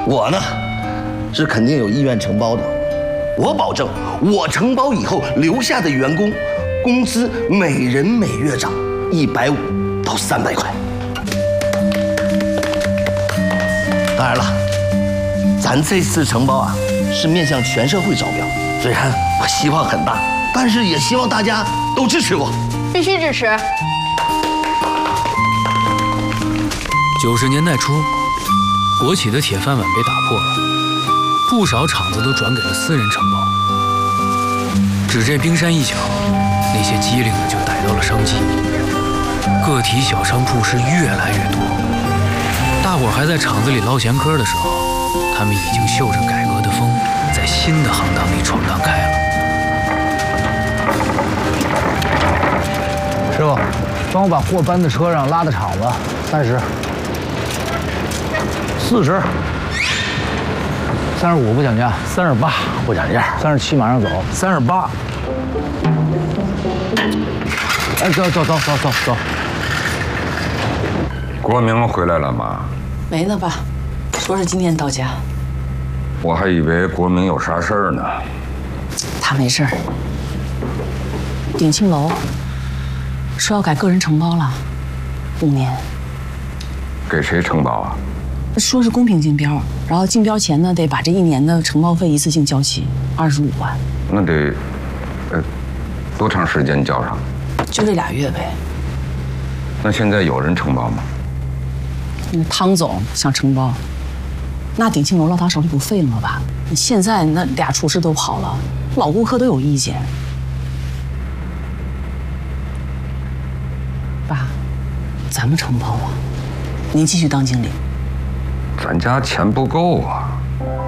我呢，是肯定有意愿承包的。我保证，我承包以后留下的员工，工资每人每月涨150到300块。当然了，咱这次承包啊，是面向全社会招标。虽然我希望很大，但是也希望大家都支持我。 必须支持。 90年代初，国企的铁饭碗被打破了，不少厂子都转给了私人承包。只这冰山一角，那些机灵的就逮到了商机。个体小商铺是越来越多，大伙儿还在厂子里唠闲嗑的时候，他们已经嗅着改革的风，在新的行当里闯荡开了。 师傅，帮我把货搬到车上，拉到厂子，30。 40，35不讲价，38不讲价，37马上走，38。哎，走。 国明回来了吗？ 没呢吧？说是今天到家。 我还以为国明有啥事儿呢。 他没事儿。鼎庆楼说要改个人承包了，5年。 给谁承包啊？ 说是公平竞标，然后竞标前呢，得把这1年的承包费一次性交齐，25万。 那得，多长时间交上？ 就这2月呗。 那现在有人承包吗？ 那汤总想承包，那鼎庆楼落他手里不废了吗？爸，你现在那俩厨师都跑了，老顾客都有意见。爸，咱们承包啊，您继续当经理。 咱家钱不够啊。